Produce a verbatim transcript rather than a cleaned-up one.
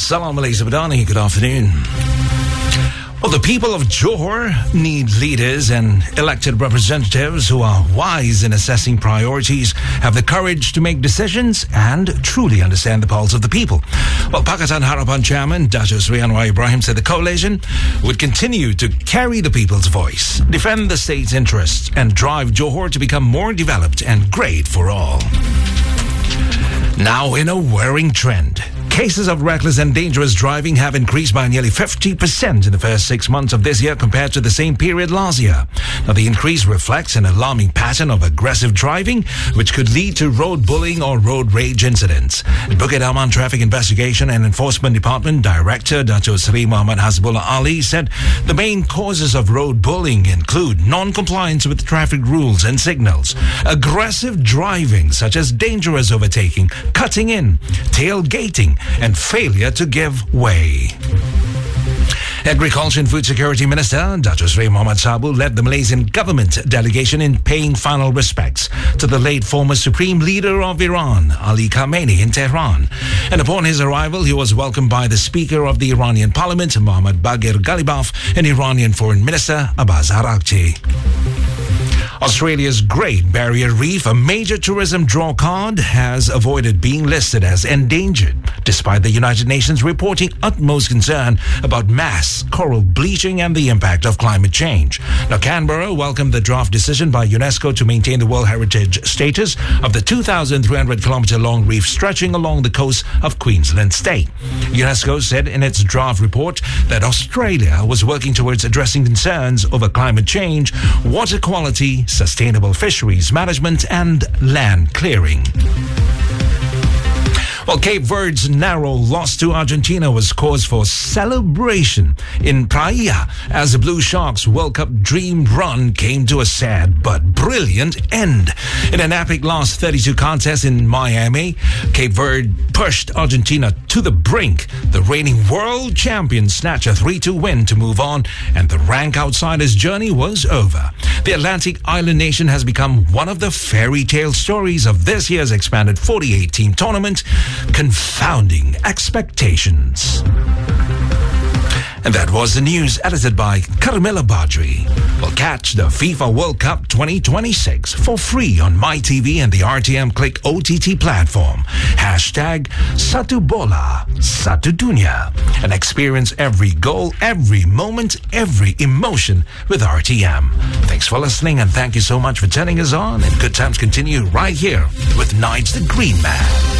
Salam alaikum, Badani. Good afternoon. Well, the people of Johor need leaders and elected representatives who are wise in assessing priorities, have the courage to make decisions, and truly understand the pulse of the people. Well, Pakatan Harapan Chairman Dato' Sri Anwar Ibrahim said the coalition would continue to carry the people's voice, defend the state's interests, and drive Johor to become more developed and great for all. Now, in a worrying trend, cases of reckless and dangerous driving have increased by nearly fifty percent in the first six months of this year compared to the same period last year. Now, the increase reflects an alarming pattern of aggressive driving, which could lead to road bullying or road rage incidents. Bukit Aman Traffic Investigation and Enforcement Department Director Dato' Sri Muhammad Hasbullah Ali said the main causes of road bullying include non-compliance with traffic rules and signals, aggressive driving such as dangerous overtaking, cutting in, tailgating, and failure to give way. Agriculture and Food Security Minister Dato' Sri Muhammad Sabu led the Malaysian government delegation in paying final respects to the late former Supreme Leader of Iran, Ali Khamenei, in Tehran. And upon his arrival, he was welcomed by the Speaker of the Iranian Parliament, Mohammad Bagher Ghalibaf, and Iranian Foreign Minister Abbas Araghchi. Australia's Great Barrier Reef, a major tourism draw card, has avoided being listed as endangered, despite the United Nations reporting utmost concern about mass coral bleaching and the impact of climate change. Now, Canberra welcomed the draft decision by UNESCO to maintain the World Heritage status of the two thousand three hundred kilometre long reef stretching along the coast of Queensland State. UNESCO said in its draft report that Australia was working towards addressing concerns over climate change, water quality, sustainable fisheries management, and land clearing. Well, Cape Verde's narrow loss to Argentina was cause for celebration in Praia as the Blue Sharks' World Cup dream run came to a sad but brilliant end. In an epic last thirty-two contest in Miami, Cape Verde pushed Argentina to the brink. The reigning world champions snatched a three two win to move on, and the rank outsiders' journey was over. The Atlantic island nation has become one of the fairy tale stories of this year's expanded forty-eight team tournament, confounding expectations. And that was the news edited by Carmela Badri. Well, catch the FIFA World Cup twenty twenty-six for free on MyTV and the R T M Click O T T platform. Hashtag Satu Bola, Satu Dunia. And experience every goal, every moment, every emotion with R T M. Thanks for listening, and thank you so much for turning us on. And good times continue right here with Nige the Green Man.